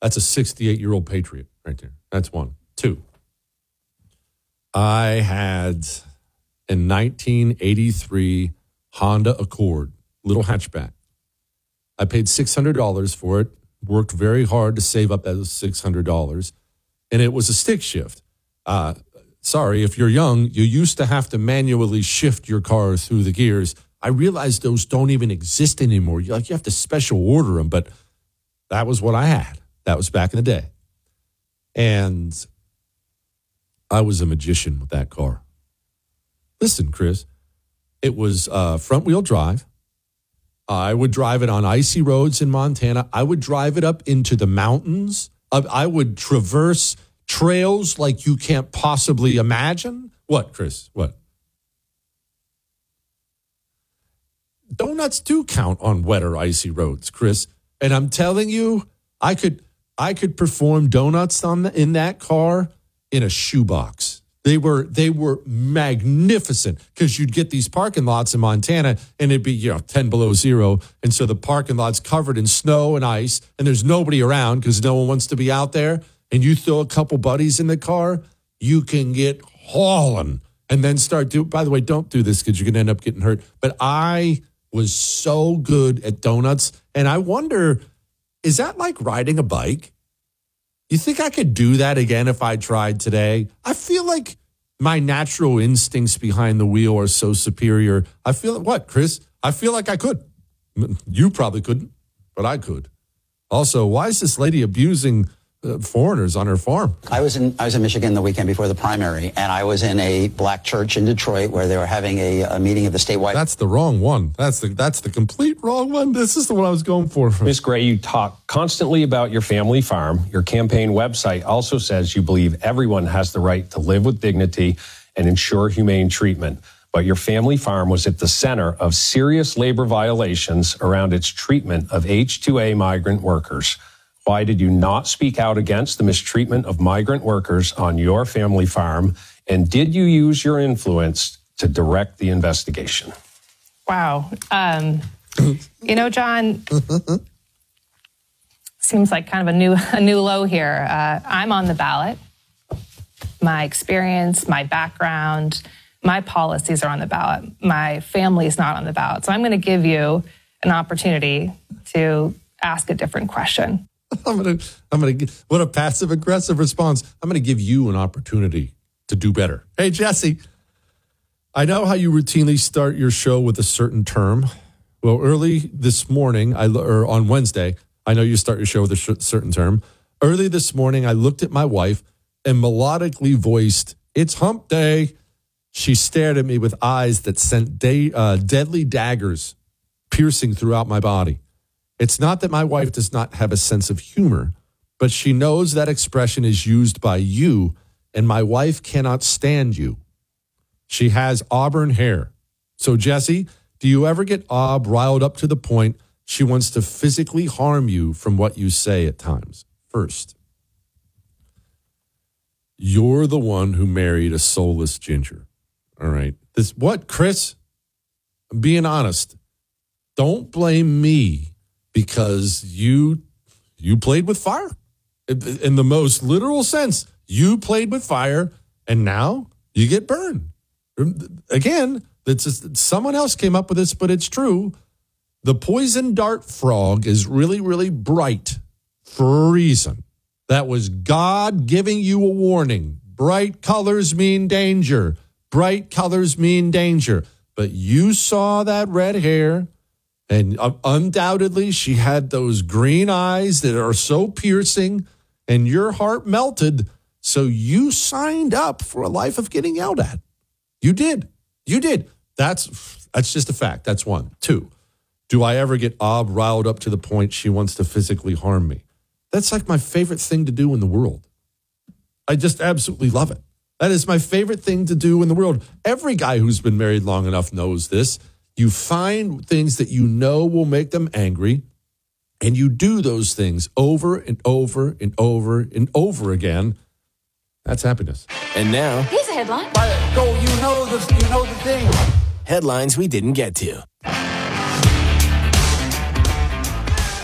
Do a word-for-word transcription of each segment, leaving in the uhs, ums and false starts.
That's a sixty-eight-year-old Patriot right there. That's one. Two. I had a nineteen eighty-three Honda Accord, little hatchback. I paid six hundred dollars for it, worked very hard to save up those six hundred dollars, and it was a stick shift. Uh, sorry, if you're young, you used to have to manually shift your car through the gears. I realized those don't even exist anymore. You like you have to special order them, but that was what I had. That was back in the day. And I was a magician with that car. Listen, Chris, it was uh, front-wheel drive. I would drive it on icy roads in Montana. I would drive it up into the mountains. I would traverse trails like you can't possibly imagine. What, Chris? What? Donuts do count on wet or icy roads, Chris. And I'm telling you, I could I could perform donuts on the, in that car in a shoebox. They were they were magnificent because you'd get these parking lots in Montana and it'd be, you know, ten below zero. And so the parking lot's covered in snow and ice and there's nobody around because no one wants to be out there. And you throw a couple buddies in the car, you can get hauling and then start do. By the way, don't do this because you're going to end up getting hurt. But I was so good at donuts. And I wonder, is that like riding a bike? You think I could do that again if I tried today? I feel like my natural instincts behind the wheel are so superior. I feel what, Chris? I feel like I could. You probably couldn't, but I could. Also, why is this lady abusing uh, foreigners on her farm? I was in I was in Michigan the weekend before the primary, and I was in a black church in Detroit where they were having a, a meeting of the statewide. That's the wrong one. That's the that's the complete wrong one. This is the one I was going for. Miz Gray, you talk constantly about your family farm. Your campaign website also says you believe everyone has the right to live with dignity and ensure humane treatment. But your family farm was at the center of serious labor violations around its treatment of H two A migrant workers. Why did you not speak out against the mistreatment of migrant workers on your family farm? And did you use your influence to direct the investigation? Wow. Um, you know, John, seems like kind of a new a new low here. Uh, I'm on the ballot. My experience, my background, my policies are on the ballot. My family is not on the ballot. So I'm going to give you an opportunity to ask a different question. I'm going to, I'm going to, what a passive aggressive response. I'm going to give you an opportunity to do better. Hey, Jesse, I know how you routinely start your show with a certain term. Well, early this morning, I or on Wednesday, I know you start your show with a certain term. Early this morning, I looked at my wife and melodically voiced, "It's hump day." She stared at me with eyes that sent day, uh, deadly daggers piercing throughout my body. It's not that my wife does not have a sense of humor, but she knows that expression is used by you, and my wife cannot stand you. She has auburn hair. So, Jesse, do you ever get Ob riled up to the point she wants to physically harm you from what you say at times? First, you're the one who married a soulless ginger. All right. This what, Chris? I'm being honest. Don't blame me because you you played with fire. In the most literal sense, you played with fire and now you get burned. Again, it's just, someone else came up with this, but it's true. The poison dart frog is really, really bright for a reason. That was God giving you a warning. Bright colors mean danger. Bright colors mean danger. But you saw that red hair, and undoubtedly she had those green eyes that are so piercing, and your heart melted, so you signed up for a life of getting yelled at. You did. You did. That's that's just a fact. That's one. Two, do I ever get Ob riled up to the point she wants to physically harm me? That's like my favorite thing to do in the world. I just absolutely love it. That is my favorite thing to do in the world. Every guy who's been married long enough knows this. You find things that you know will make them angry, and you do those things over and over and over and over again. That's happiness. And now, here's a headline. Go, you know the, you know the thing. Headlines we didn't get to.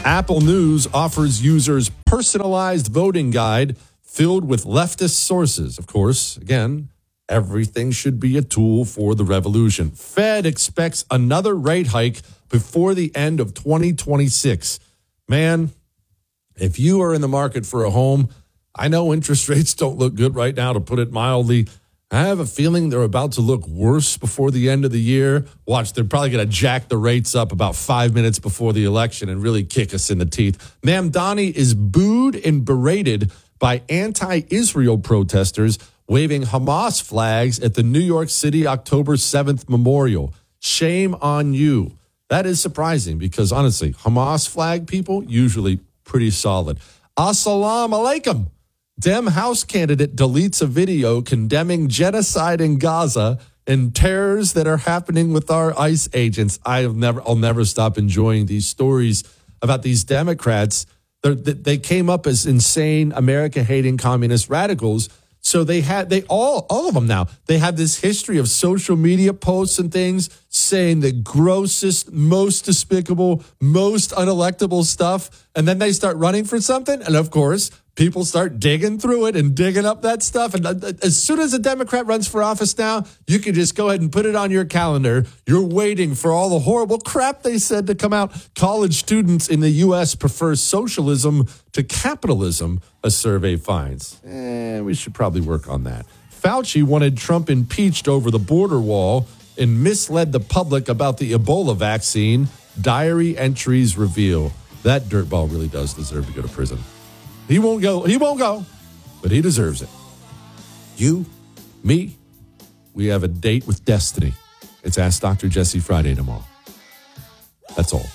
Apple News offers users personalized voting guide filled with leftist sources. Of course, again, everything should be a tool for the revolution. Fed expects another rate hike before the end of twenty twenty-six. Man, if you are in the market for a home, I know interest rates don't look good right now, to put it mildly. I have a feeling they're about to look worse before the end of the year. Watch, they're probably going to jack the rates up about five minutes before the election and really kick us in the teeth. Mamdani is booed and berated by anti-Israel protesters waving Hamas flags at the New York City October seventh memorial. Shame on you. That is surprising because, honestly, Hamas flag people, usually pretty solid. Assalamu alaikum. Dem House candidate deletes a video condemning genocide in Gaza and terrors that are happening with our ICE agents. I'll never, I'll never stop enjoying these stories about these Democrats. They're, they came up as insane America-hating communist radicals. So they had, they all, all of them now, they have this history of social media posts and things saying the grossest, most despicable, most unelectable stuff. And then they start running for something. And of course, people start digging through it and digging up that stuff. And as soon as a Democrat runs for office now, you can just go ahead and put it on your calendar. You're waiting for all the horrible crap they said to come out. College students in the U S prefer socialism to capitalism, a survey finds. Eh, we should probably work on that. Fauci wanted Trump impeached over the border wall and misled the public about the Ebola vaccine. Diary entries reveal that dirtball really does deserve to go to prison. He won't go, he won't go, but he deserves it. You, me, we have a date with destiny. It's Ask Doctor Jesse Friday tomorrow. That's all.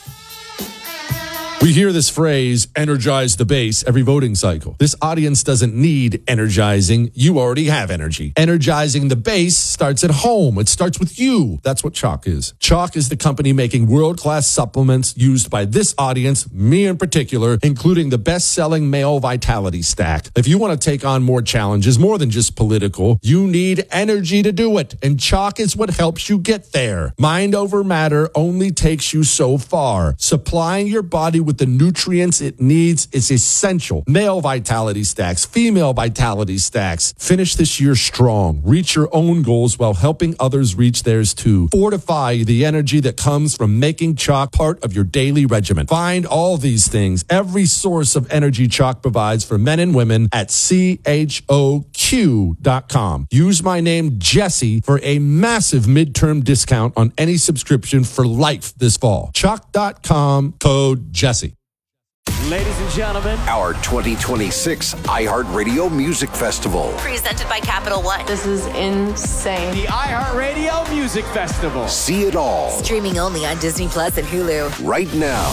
We hear this phrase, energize the base, every voting cycle. This audience doesn't need energizing. You already have energy. Energizing the base starts at home. It starts with you. That's what Chalk is. Chalk is the company making world-class supplements used by this audience, me in particular, including the best-selling male vitality stack. If you want to take on more challenges, more than just political, you need energy to do it. And Chalk is what helps you get there. Mind over matter only takes you so far. Supplying your body with with the nutrients it needs is essential. Male vitality stacks, female vitality stacks. Finish this year strong. Reach your own goals while helping others reach theirs too. Fortify the energy that comes from making Chalk part of your daily regimen. Find all these things, every source of energy Chalk provides for men and women at C H O Q dot com. Use my name Jesse for a massive midterm discount on any subscription for life this fall. Chalk dot com, code Jesse. Ladies and gentlemen, our twenty twenty-six iHeartRadio Music Festival. Presented by Capital One. This is insane. The iHeartRadio Music Festival. See it all. Streaming only on Disney Plus and Hulu. Right now.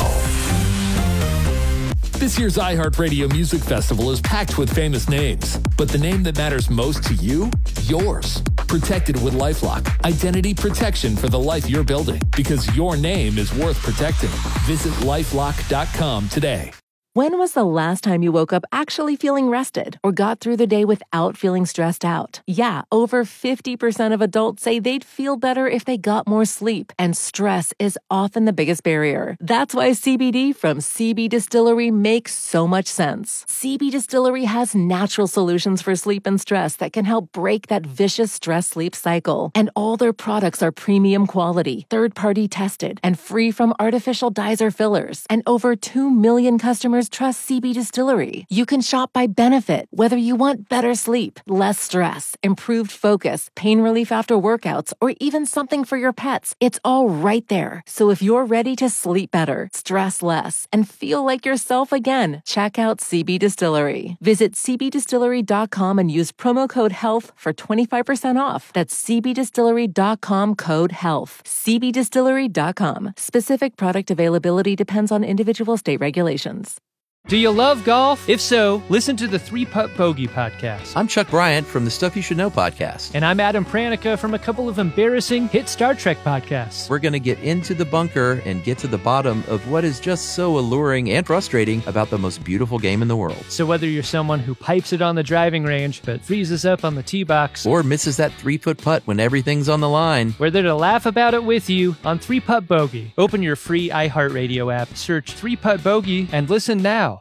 This year's iHeartRadio Music Festival is packed with famous names, but the name that matters most to you? Yours. Protected with LifeLock. Identity protection for the life you're building, because your name is worth protecting. Visit lifelock dot com today. When was the last time you woke up actually feeling rested or got through the day without feeling stressed out? Yeah, over fifty percent of adults say they'd feel better if they got more sleep, and stress is often the biggest barrier. That's why C B D from C B Distillery makes so much sense. C B Distillery has natural solutions for sleep and stress that can help break that vicious stress-sleep cycle. And all their products are premium quality, third-party tested, and free from artificial dyes or fillers. And over two million customers trust C B Distillery. You can shop by benefit, whether you want better sleep, less stress, improved focus, pain relief after workouts, or even something for your pets. It's all right there. So if you're ready to sleep better, stress less, and feel like yourself again, check out C B Distillery. Visit C B distillery dot com and use promo code HEALTH for twenty-five percent off. That's C B distillery dot com, code HEALTH. C B distillery dot com. Specific product availability depends on individual state regulations. Do you love golf? If so, listen to the Three Putt Bogey podcast. I'm Chuck Bryant from the Stuff You Should Know podcast. And I'm Adam Pranica from a couple of embarrassing hit Star Trek podcasts. We're going to get into the bunker and get to the bottom of what is just so alluring and frustrating about the most beautiful game in the world. So whether you're someone who pipes it on the driving range but freezes up on the tee box, or misses that three-foot putt when everything's on the line, we're there to laugh about it with you on Three Putt Bogey. Open your free iHeartRadio app, search Three Putt Bogey, and listen now.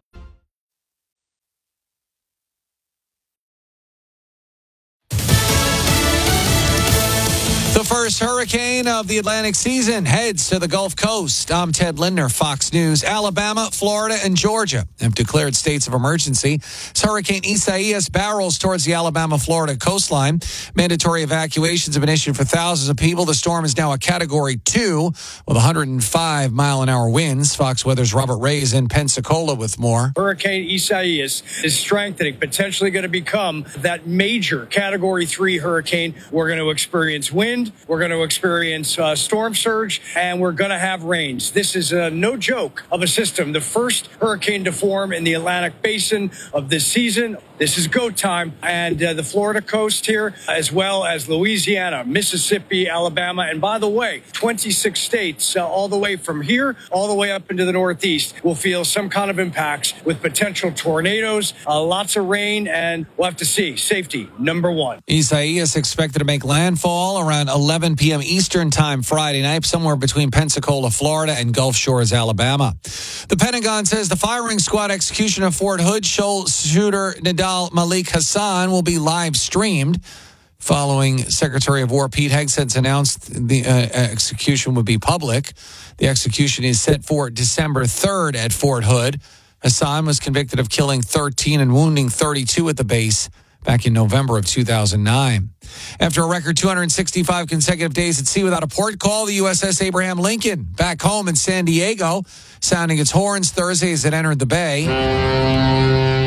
The first hurricane of the Atlantic season heads to the Gulf Coast. I'm Ted Lindner, Fox News. Alabama, Florida, and Georgia have declared states of emergency as Hurricane Isaias barrels towards the Alabama-Florida coastline. Mandatory evacuations have been issued for thousands of people. The storm is now a Category two with one hundred five mile an hour winds. Fox Weather's Robert Ray is in Pensacola with more. Hurricane Isaias is strengthening, potentially going to become that major Category three hurricane. We're going to experience wind. We're going to experience uh, storm surge, and we're going to have rains. This is uh, no joke of a system. The first hurricane to form in the Atlantic basin of this season. This is go time. And uh, the Florida coast here, as well as Louisiana, Mississippi, Alabama, and by the way, twenty-six states, uh, all the way from here, all the way up into the Northeast, will feel some kind of impacts with potential tornadoes, uh, lots of rain, and we'll have to see. Safety, number one. Isaias expected to make landfall around eleven p.m. Eastern time Friday night, somewhere between Pensacola, Florida, and Gulf Shores, Alabama. The Pentagon says the firing squad execution of Fort Hood shooter Nidal Malik Hassan will be live streamed. Following Secretary of War Pete Hegseth's announced the uh, execution would be public. The execution is set for December third at Fort Hood. Hassan was convicted of killing thirteen and wounding thirty-two at the base back in November of two thousand nine. After a record two hundred sixty-five consecutive days at sea without a port call, the U S S Abraham Lincoln back home in San Diego, sounding its horns Thursday as it entered the bay.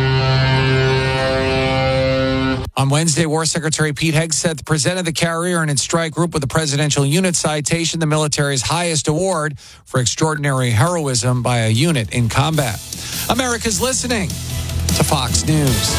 On Wednesday, War Secretary Pete Hegseth presented the carrier and its strike group with the Presidential Unit Citation, the military's highest award for extraordinary heroism by a unit in combat. America's listening to Fox News.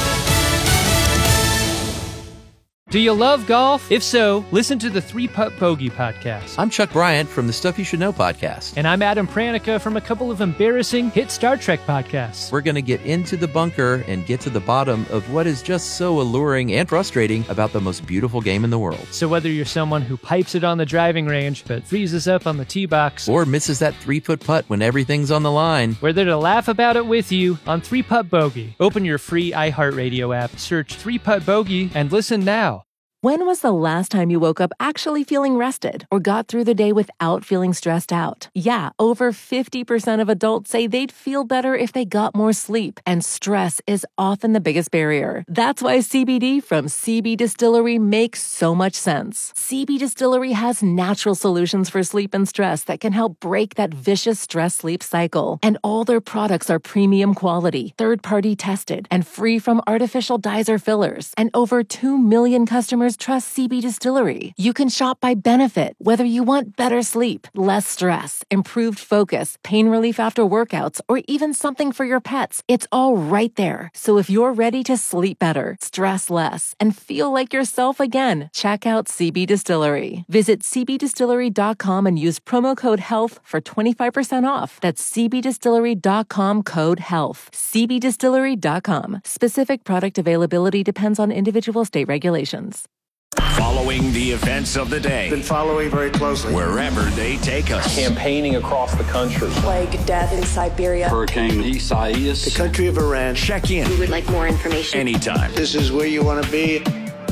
Do you love golf? If so, listen to the Three Putt Bogey podcast. I'm Chuck Bryant from the Stuff You Should Know podcast. And I'm Adam Pranica from a couple of embarrassing hit Star Trek podcasts. We're going to get into the bunker and get to the bottom of what is just so alluring and frustrating about the most beautiful game in the world. So whether you're someone who pipes it on the driving range but freezes up on the tee box, or misses that three-foot putt when everything's on the line, we're there to laugh about it with you on Three Putt Bogey. Open your free iHeartRadio app, search Three Putt Bogey, and listen now. When was the last time you woke up actually feeling rested or got through the day without feeling stressed out? Yeah, over fifty percent of adults say they'd feel better if they got more sleep, and stress is often the biggest barrier. That's why C B D from C B Distillery makes so much sense. C B Distillery has natural solutions for sleep and stress that can help break that vicious stress-sleep cycle. And all their products are premium quality, third-party tested, and free from artificial dyes or fillers. And over two million customers trust C B Distillery. You can shop by benefit, whether you want better sleep, less stress, improved focus, pain relief after workouts, or even something for your pets. It's all right there. So if you're ready to sleep better, stress less, and feel like yourself again, check out C B Distillery. Visit c b distillery dot com and use promo code HEALTH for twenty-five percent off. That's c b distillery dot com code HEALTH. c b distillery dot com. Specific product availability depends on individual state regulations. Following the events of the day. Been following very closely. Wherever they take us. Campaigning across the country. Plague, death in Siberia. Hurricane Isaias. The country of Iran. Check in. We would like more information. Anytime. This is where you want to be.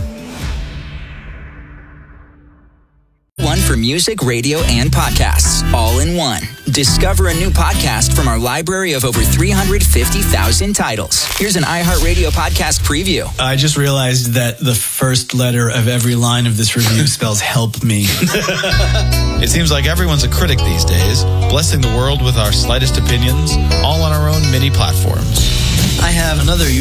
One for music, radio, and podcasts, all in one. Discover a new podcast from our library of over three hundred fifty thousand titles. Here's an iHeartRadio podcast preview. I just realized that the first letter of every line of this review spells help me. It seems like everyone's a critic these days, blessing the world with our slightest opinions, all on our own mini platforms. I have another